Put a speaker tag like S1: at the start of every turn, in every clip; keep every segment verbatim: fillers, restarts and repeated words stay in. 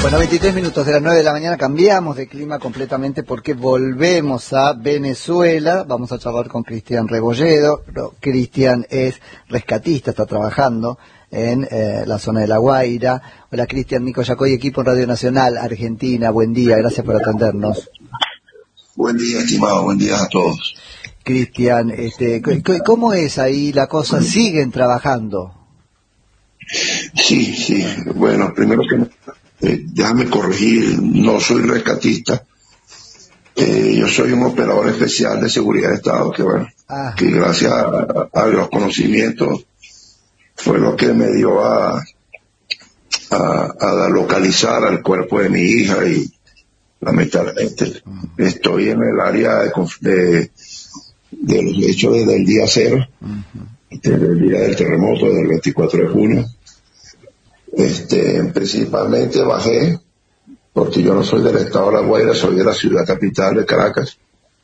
S1: Bueno, veintitrés minutos de las nueve de la mañana, cambiamos de clima completamente porque volvemos a Venezuela. Vamos a charlar con Cristian Rebolledo. Cristian es rescatista, está trabajando en eh, la zona de La Guaira. Hola Cristian, Nico Yacoy, equipo en Radio Nacional Argentina. Buen día, gracias por atendernos.
S2: Buen día, estimado, buen día a todos.
S1: Cristian, este, ¿cómo es ahí la cosa? ¿Siguen trabajando?
S2: Sí, sí. Bueno, primero que eh, déjame corregir, no soy rescatista. Eh, yo soy un operador especial de seguridad de Estado que, bueno, ah. que gracias a, a los conocimientos fue lo que me dio a, a, a localizar al cuerpo de mi hija y lamentablemente uh-huh. estoy en el área de, de, de los hechos desde el día cero, uh-huh. desde el día del terremoto del veinticuatro de junio. Este, principalmente bajé, porque yo no soy del estado de La Guaira, soy de la ciudad capital de Caracas,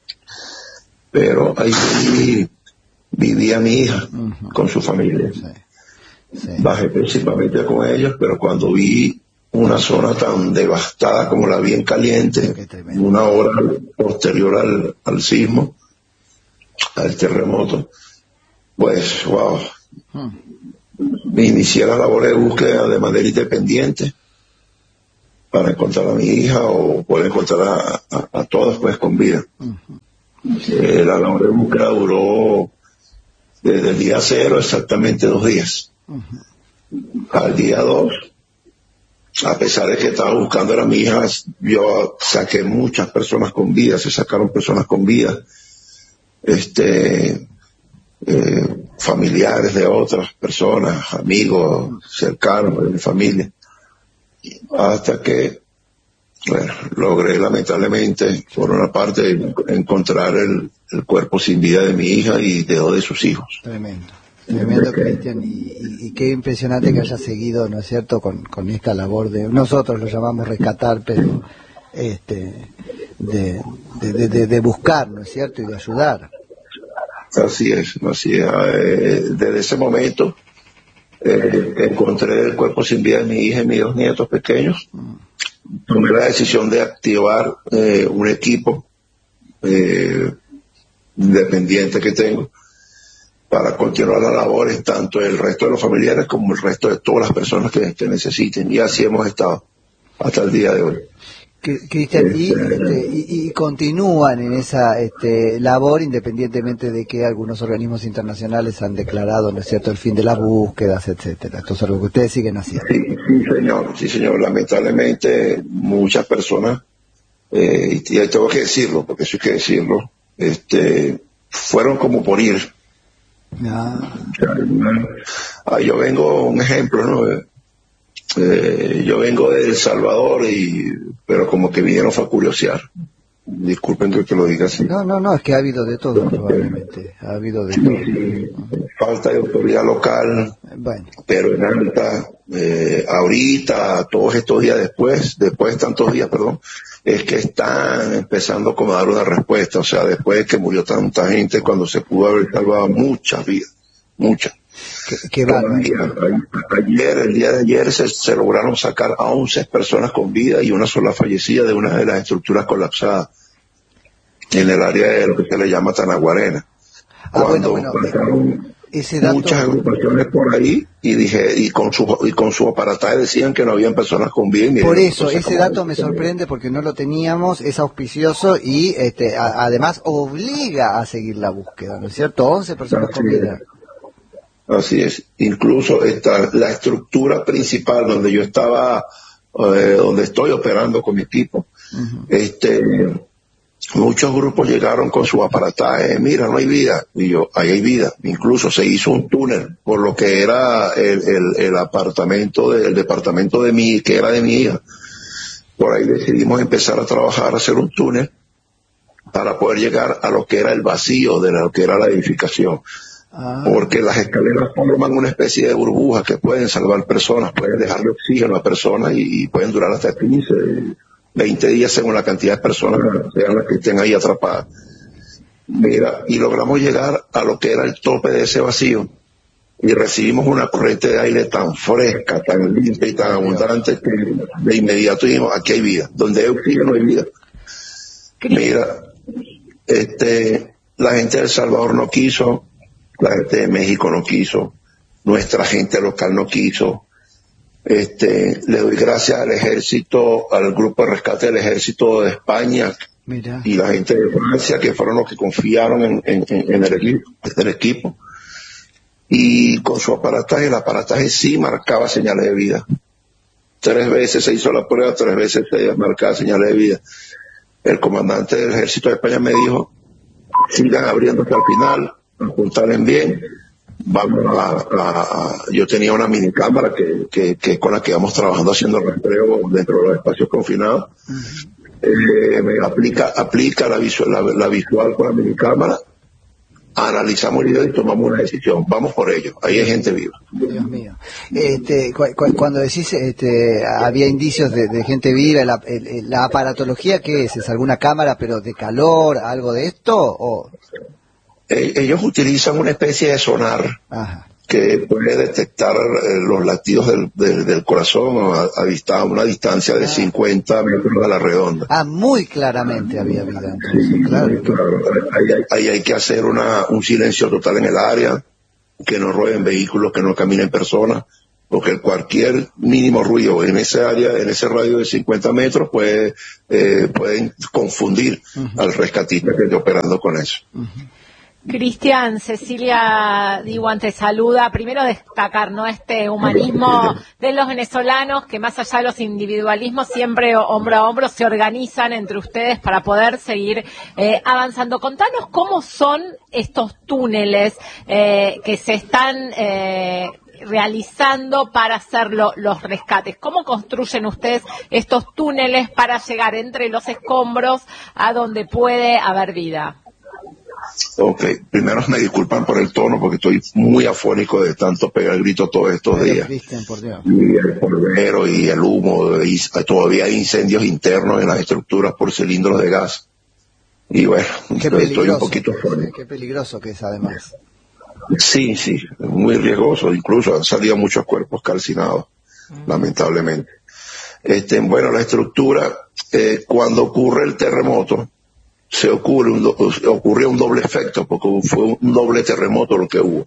S2: pero ahí viví, vivía mi hija uh-huh. con su familia. Sí. Sí. Bajé principalmente con ellos, pero cuando vi una zona tan devastada como la vi en Caliente, una hora posterior al, al sismo, al terremoto, pues, wow, uh-huh. me inicié la labor de búsqueda de manera independiente para encontrar a mi hija o poder encontrar a, a, a todas pues con vida. Uh-huh. Eh, la labor de búsqueda duró desde el día cero exactamente dos días. Uh-huh. Al día dos, a pesar de que estaba buscando a mi hija, yo saqué muchas personas con vida, se sacaron personas con vida. Este... Eh, familiares de otras personas, amigos cercanos de mi familia, hasta que, bueno, logré lamentablemente, por una parte, encontrar el, el cuerpo sin vida de mi hija y de dos de sus hijos.
S1: Tremendo, tremendo, Cristian, y, y, y qué impresionante que haya seguido, ¿no es cierto?, con, con esta labor de, nosotros lo llamamos rescatar, pero este de, de, de, de buscar, ¿no es cierto?, y de ayudar.
S2: Así es, así es. Eh, desde ese momento eh, encontré el cuerpo sin vida de mi hija y mis dos nietos pequeños. Tomé la decisión de activar eh, un equipo eh, independiente que tengo para continuar las labores, tanto el resto de los familiares como el resto de todas las personas que, que necesiten. Y así hemos estado hasta el día de hoy.
S1: Cristian, y, este, y, y continúan en esa este, labor independientemente de que algunos organismos internacionales han declarado, ¿no es cierto?, el fin de las búsquedas, etcétera. Esto es algo que ustedes siguen haciendo.
S2: Sí, sí señor, sí señor. Lamentablemente muchas personas, eh, y tengo que decirlo, porque eso hay que decirlo, este, fueron como por ir. Ah. Ah, yo vengo, un ejemplo, ¿no? Eh, yo vengo de El Salvador, y pero como que vinieron fue a curiosear. Disculpen que, que lo diga así.
S1: No, no, no, es que ha habido de todo, probablemente. Ha habido de
S2: sí,
S1: todo.
S2: Sí. Falta de autoridad local, bueno. Pero en alta, eh, ahorita, todos estos días después, después de tantos días, perdón, es que están empezando como a dar una respuesta. O sea, después de que murió tanta gente, cuando se pudo haber salvado muchas vidas, muchas.
S1: ¿Qué, qué va,
S2: ayer, el día de ayer se, se lograron sacar a once personas con vida y una sola fallecida de una de las estructuras colapsadas en el área de lo que se le llama Tanaguarena.
S1: Ah, Cuando bueno, bueno, ese dato...
S2: muchas agrupaciones por ahí y dije y con su y con su aparataje decían que no habían personas con vida. Y
S1: por eso, ese dato me sorprende porque no lo teníamos, es auspicioso y este a, además obliga a seguir la búsqueda, ¿no es cierto? once personas con vida.
S2: Así es. Incluso está la estructura principal donde yo estaba, eh, donde estoy operando con mi equipo. Uh-huh. Este, muchos grupos llegaron con su aparataje. Mira, no hay vida. Y yo, ahí hay vida. Incluso se hizo un túnel por lo que era el, el, el apartamento del departamento de mi, que era de mi hija. Por ahí decidimos empezar a trabajar, a hacer un túnel para poder llegar a lo que era el vacío de lo que era la edificación. Ah. Porque las escaleras forman una especie de burbuja que pueden salvar personas, pueden dejarle oxígeno a personas y, y pueden durar hasta quince, veinte días según la cantidad de personas sean las que estén ahí atrapadas. Mira, y logramos llegar a lo que era el tope de ese vacío y recibimos una corriente de aire tan fresca, tan limpia y tan abundante que de inmediato dijimos, aquí hay vida, donde hay oxígeno hay vida. Mira, este, la gente de El Salvador no quiso, la gente de México no quiso, nuestra gente local no quiso. Este, le doy gracias al ejército, al grupo de rescate del ejército de España. Mira. Y la gente de Francia, que fueron los que confiaron en, en, en el equipo, en el equipo. Y con su aparataje, el aparataje sí marcaba señales de vida. Tres veces se hizo la prueba, tres veces se marcaba señales de vida. El comandante del ejército de España me dijo, sigan abriendo hasta el final, apuntalen bien. Vamos a, a, a yo tenía una mini cámara que, que, que con la que íbamos trabajando haciendo rastreo dentro de los espacios confinados. Uh-huh. Eh, me aplica, aplica la visual, la, la visual con la mini cámara. Analizamos el video y tomamos una decisión. Vamos por ello. Ahí hay gente viva.
S1: Dios mío. Este, cu cu cuando decís, este, había indicios de, de gente viva, la, el, la aparatología, ¿qué es? ¿Es alguna cámara, pero de calor, algo de esto? O...
S2: Eh, ellos utilizan una especie de sonar. Ajá. Que puede detectar eh, los latidos del, del, del corazón a, a, dista, a una distancia de ah. cincuenta metros a la redonda.
S1: Ah, muy claramente había vida. Entonces,
S2: sí,
S1: claro.
S2: claro. Ahí, hay, ahí hay que hacer una, un silencio total en el área, que no rueden vehículos, que no caminen personas, porque cualquier mínimo ruido en ese área, en ese radio de cincuenta metros, puede, eh, pueden confundir uh-huh. al rescatista que esté operando con eso. Uh-huh.
S3: Cristian, Cecilia Diwan te saluda. Primero destacar, ¿no?, este humanismo de los venezolanos, que más allá de los individualismos, siempre hombro a hombro se organizan entre ustedes para poder seguir eh, avanzando. Contanos cómo son estos túneles eh, que se están eh, realizando para hacer lo, los rescates. ¿Cómo construyen ustedes estos túneles para llegar entre los escombros a donde puede haber vida?
S2: Ok, primero me disculpan por el tono porque estoy muy afónico de tanto pegar grito todos estos días.
S1: Cristian, por Dios.
S2: Y el polvero y el humo, y todavía hay incendios internos en las estructuras por cilindros de gas. Y bueno, estoy un poquito afónico.
S1: Qué peligroso que es además.
S2: Sí, sí, es muy riesgoso, incluso han salido muchos cuerpos calcinados, mm. lamentablemente. Este, bueno, la estructura, eh, cuando ocurre el terremoto, se ocurre un, do, ocurrió un doble efecto, porque fue un doble terremoto lo que hubo.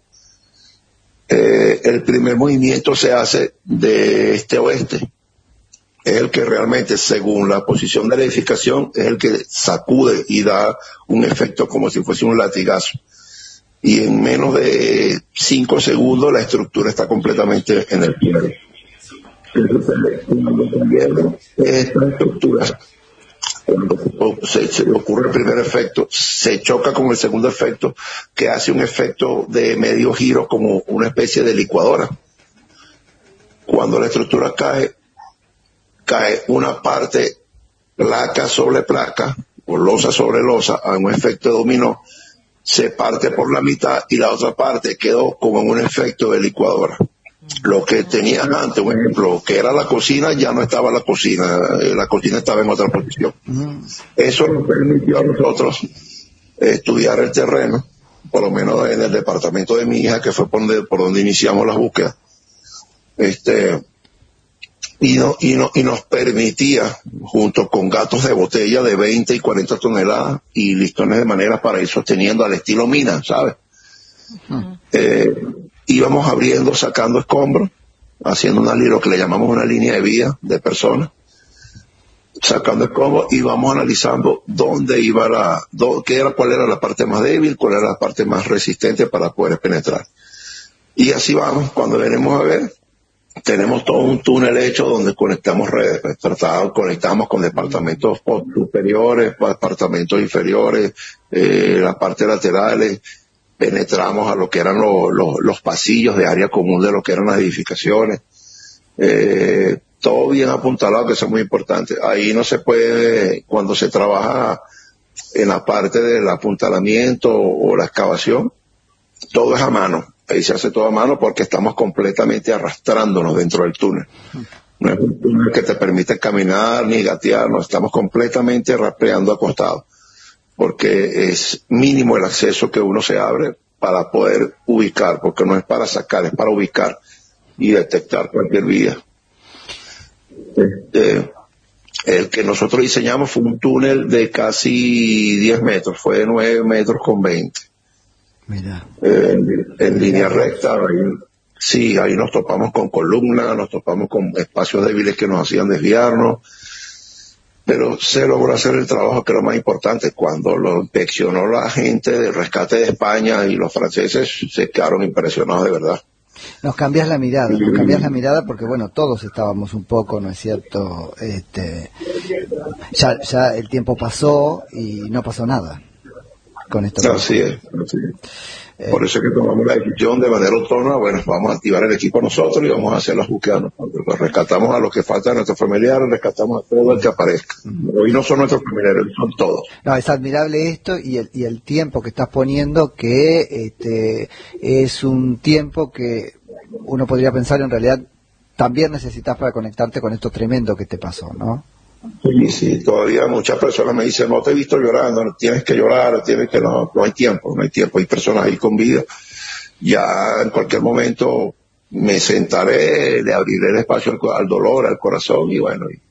S2: Eh, el primer movimiento se hace de este a oeste. Es el que realmente, según la posición de la edificación, es el que sacude y da un efecto como si fuese un latigazo. Y en menos de cinco segundos la estructura está completamente en el suelo. Esta estructura, cuando se, se ocurre el primer efecto, se choca con el segundo efecto, que hace un efecto de medio giro como una especie de licuadora. Cuando la estructura cae, cae una parte placa sobre placa, o losa sobre losa, a un efecto de dominó, se parte por la mitad y la otra parte quedó como en un efecto de licuadora. Lo que tenían antes, un ejemplo, que era la cocina, ya no estaba la cocina, la cocina estaba en otra posición. Uh-huh. Eso nos permitió a nosotros estudiar el terreno, por lo menos en el departamento de mi hija, que fue por donde, por donde iniciamos la búsqueda. Este, y, no, y, no, y nos permitía, junto con gatos de botella de veinte y cuarenta toneladas y listones de madera para ir sosteniendo al estilo mina, ¿sabes? Uh-huh. Eh, íbamos abriendo, sacando escombros, haciendo una, lo que le llamamos una línea de vía de personas, sacando escombros y vamos analizando dónde iba la, dó, qué era, cuál era la parte más débil, cuál era la parte más resistente para poder penetrar. Y así vamos, cuando venimos a ver, tenemos todo un túnel hecho donde conectamos redes, tratamos, conectamos con departamentos superiores, departamentos inferiores, eh, las partes laterales, penetramos a lo que eran lo, lo, los pasillos de área común de lo que eran las edificaciones. Eh, todo bien apuntalado, que eso es muy importante. Ahí no se puede, cuando se trabaja en la parte del apuntalamiento o, o la excavación, todo es a mano. Ahí se hace todo a mano porque estamos completamente arrastrándonos dentro del túnel. No es un túnel que te permite caminar ni gatear, no, estamos completamente rastreando acostados, porque es mínimo el acceso que uno se abre para poder ubicar, porque no es para sacar, es para ubicar y detectar cualquier vía. Este, el que nosotros diseñamos fue un túnel de casi diez metros, fue de nueve metros con veinte. Mira. Eh, en, en línea recta, ahí, sí, ahí nos topamos con columnas, nos topamos con espacios débiles que nos hacían desviarnos, pero se logró hacer el trabajo que era lo más importante. Cuando lo inspeccionó la gente del rescate de España y los franceses se quedaron impresionados de verdad.
S1: Nos cambias la mirada, nos cambias la mirada porque bueno, todos estábamos un poco, ¿no es cierto? Este, ya, ya el tiempo pasó y no pasó nada con esto.
S2: Así es, así es. Eh, Por eso es que tomamos la decisión de manera autónoma, bueno, vamos a activar el equipo nosotros y vamos a hacer las búsquedas. Pues rescatamos a los que faltan, a nuestros familiares, rescatamos a todo el que aparezca. Hoy no son nuestros familiares, son todos.
S1: No, es admirable esto y el, y el tiempo que estás poniendo, que este es un tiempo que uno podría pensar en realidad también necesitas para conectarte con esto tremendo que te pasó, ¿no?
S2: Sí, sí, todavía muchas personas me dicen, no te he visto llorando, tienes que llorar, tienes que no, no hay tiempo, no hay tiempo, hay personas ahí con vida, ya en cualquier momento me sentaré, le abriré el espacio al, al dolor, al corazón y bueno, y,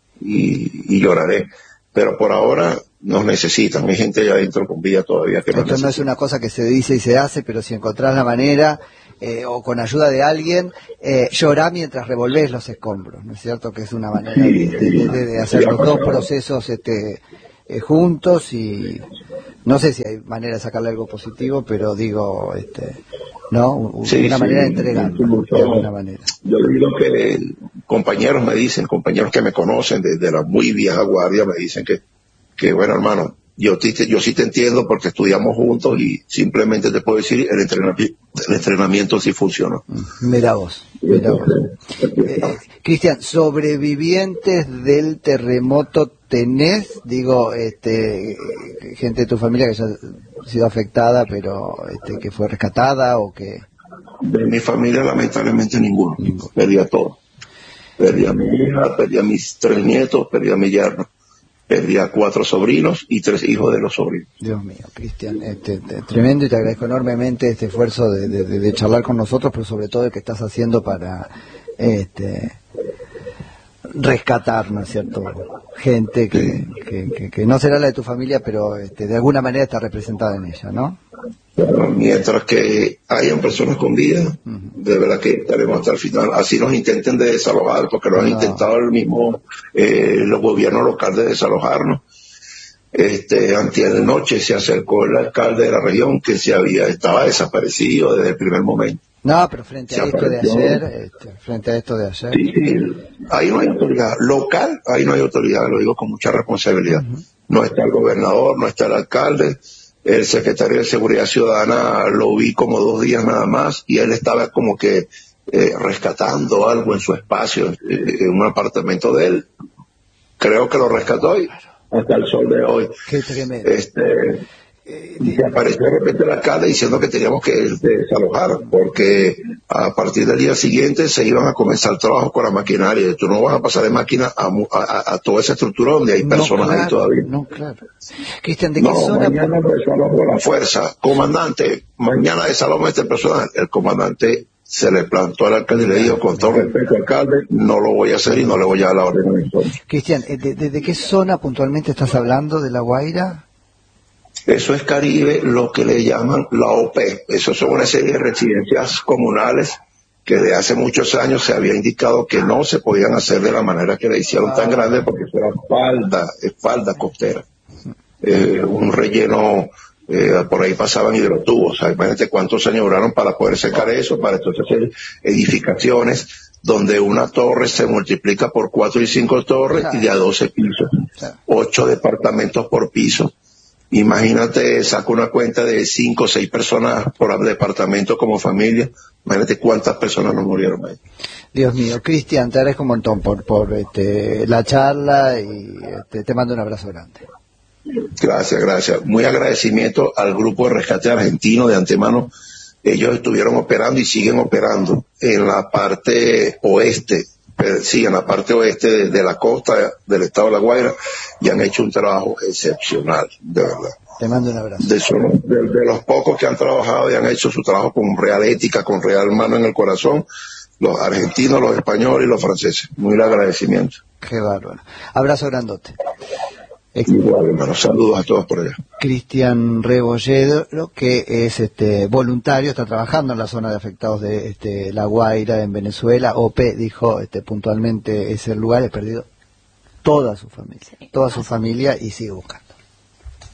S2: y, y lloraré, pero por ahora nos necesitan, hay gente allá adentro con vida todavía que nos necesita.
S1: Esto no es una cosa que se dice y se hace, pero si encontrás la manera, eh, o con ayuda de alguien, eh, llorá mientras revolvés los escombros, ¿no es cierto? Que es una manera sí, de, de, de, de hacer los dos procesos este, eh, juntos y no sé si hay manera de sacarle algo positivo, pero digo, este, ¿no?
S2: Sí,
S1: una
S2: sí,
S1: manera de entregarlo,
S2: sí,
S1: de alguna manera.
S2: Yo digo que compañeros me dicen, compañeros que me conocen desde la muy vieja guardia, me dicen que, que bueno, hermano, yo, te, yo sí te entiendo porque estudiamos juntos y simplemente te puedo decir, el entrenamiento, el entrenamiento sí funcionó.
S1: Mira vos, mira vos. Eh, Cristian, sobrevivientes del terremoto tenés, digo, este, gente de tu familia que ya ha sido afectada, pero este, que fue rescatada o que...
S2: De mi familia lamentablemente ninguno, ninguno. Perdí a todo. Perdí a mi hija, perdí a mis tres nietos, perdí a mi yerno. Perdí a cuatro sobrinos y tres hijos de los sobrinos.
S1: Dios mío, Cristian, este, este, tremendo y te agradezco enormemente este esfuerzo de, de, de charlar con nosotros, pero sobre todo el que estás haciendo para este, rescatar, ¿no es cierto? Gente que, que, que, que no será la de tu familia, pero este, de alguna manera está representada en ella, ¿no?
S2: Bueno, mientras que hayan personas con vida, uh-huh. de verdad que estaremos hasta el final. Así nos intenten de desalojar, porque lo han no. intentado el mismo eh, los gobiernos locales de desalojarnos. Este, antes de noche se acercó el alcalde de la región que se había estaba desaparecido desde el primer momento.
S1: No, pero frente se a esto de ayer, este, frente a esto de ayer.
S2: Sí, sí, ahí no hay autoridad local, ahí no hay autoridad, lo digo con mucha responsabilidad. Uh-huh. No está el gobernador, no está el alcalde. El secretario de Seguridad Ciudadana lo vi como dos días nada más y él estaba como que eh, rescatando algo en su espacio, eh, en un apartamento de él. Creo que lo rescató y hasta el sol de hoy.
S1: Qué tremendo.
S2: Este, y apareció de repente el alcalde diciendo que teníamos que desalojar porque a partir del día siguiente se iban a comenzar el trabajo con la maquinaria. Tú no vas a pasar de máquina a, a, a toda esa estructura donde hay personas
S1: no, claro,
S2: ahí todavía.
S1: No, claro. Cristian, ¿de qué
S2: no,
S1: zona?
S2: Mañana desalojamos la fuerza. Comandante, mañana desalojamos este personal. El comandante se le plantó al alcalde y le dijo, con todo respeto, alcalde, no lo voy a hacer y no le voy a dar la orden a mi zona.
S1: Cristian, ¿de, de, ¿de qué zona puntualmente estás hablando de La Guaira?
S2: Eso es Caribe, lo que le llaman la O P. Eso son una serie de residencias comunales que de hace muchos años se había indicado que no se podían hacer de la manera que le hicieron tan grande porque eso era falda, falda costera. Eh, un relleno, eh, por ahí pasaban hidrotubos. O sea, imagínate cuántos años duraron para poder secar eso, para entonces hacer edificaciones donde una torre se multiplica por cuatro y cinco torres y de a doce pisos. Ocho departamentos por piso. Imagínate, saca una cuenta de cinco o seis personas por departamento como familia. Imagínate cuántas personas nos murieron ahí.
S1: Dios mío, Cristian, te agradezco un montón por, por este, la charla y este, te mando un abrazo grande.
S2: Gracias, gracias. Muy agradecimiento al grupo de rescate argentino de antemano. Ellos estuvieron operando y siguen operando en la parte oeste. Sí, en la parte oeste de, de la costa del estado de La Guaira y han hecho un trabajo excepcional, de verdad.
S1: Te mando un abrazo.
S2: De, su, de, de los pocos que han trabajado y han hecho su trabajo con real ética, con real mano en el corazón, los argentinos, los españoles y los franceses. Muy el agradecimiento.
S1: Qué bárbaro. Abrazo grandote.
S2: Igual, hermano, saludos a todos por allá.
S1: Cristian Rebolledo, que es este voluntario, está trabajando en la zona de afectados de este, La Guaira, en Venezuela. O P dijo este, puntualmente ese lugar, he perdido toda su familia, toda su familia y sigue buscando.